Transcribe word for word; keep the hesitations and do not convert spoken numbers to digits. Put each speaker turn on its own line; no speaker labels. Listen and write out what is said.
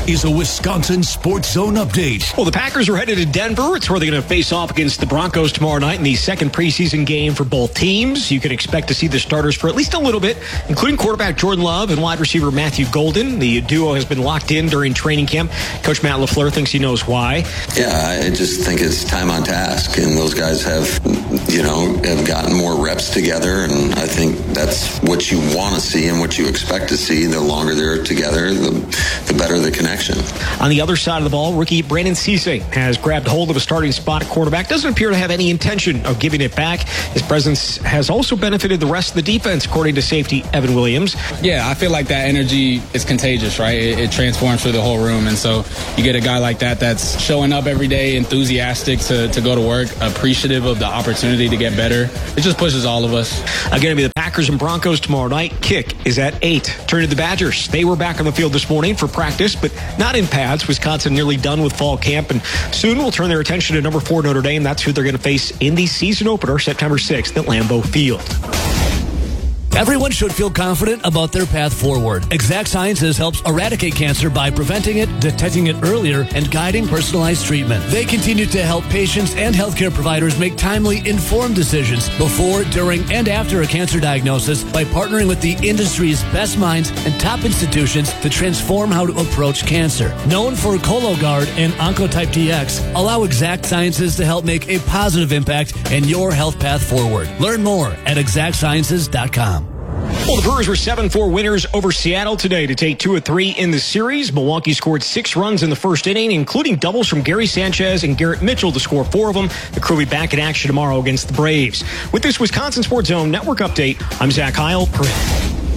is a Wisconsin Sports Zone update.
Well, the Packers are headed to Denver. It's where they're going to face off against the Broncos tomorrow night in the second preseason game for both teams. You can expect to see the starters for at least a little bit, including quarterback Jordan Love and wide receiver Matthew Golden. The duo has been locked in during training camp. Coach Matt LaFleur thinks he knows why.
Yeah, I just think it's time on task, and those guys have, you know, have gotten more reps together, and I think that's what you want to see and what you expect to see. The longer they're together, the, the better the connection.
On the other side of the ball, rookie Brandon Cisse has grabbed hold of a starting spot at quarterback. Doesn't appear to have any intention of giving it back. His presence has also benefited the rest of the defense, according to safety Evan Williams.
Yeah, I feel like that energy is contagious, right? It, it transforms through the whole room. And so you get a guy like that that's showing up every day, enthusiastic to, to go to work, appreciative of the opportunity to get better. It just pushes all of us.
Again, it'll be the Packers and Broncos tomorrow night. Kick is at eight. Turn to the Badgers. They were back on the field this morning for practice, but not in pads. Wisconsin nearly done with fall camp, and soon will turn their attention to number four Notre Dame. That's who they're going to face in the season opener September sixth at Lambeau Field.
Everyone should feel confident about their path forward. Exact Sciences helps eradicate cancer by preventing it, detecting it earlier, and guiding personalized treatment. They continue to help patients and healthcare providers make timely, informed decisions before, during, and after a cancer diagnosis by partnering with the industry's best minds and top institutions to transform how to approach cancer. Known for Cologuard and Oncotype D X, allow Exact Sciences to help make a positive impact in your health path forward. Learn more at exact sciences dot com.
Well, the Brewers were seven four winners over Seattle today to take two of three in the series. Milwaukee scored six runs in the first inning, including doubles from Gary Sanchez and Garrett Mitchell to score four of them. The crew will be back in action tomorrow against the Braves. With this Wisconsin Sports Zone Network update, I'm Zach Heil.